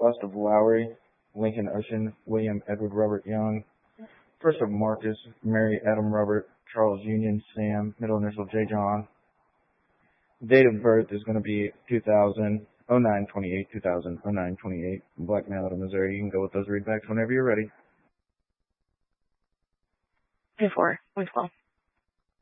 Last of Lowry, Lincoln Ocean, William Edward Robert Young. First of Marcus, Mary Adam Robert, Charles Union, Sam, middle initial J. John. Date of birth is going to be 2000, 09/28, 2000, 09/28, Black male out of Missouri. You can go with those readbacks whenever you're ready. 24, 112.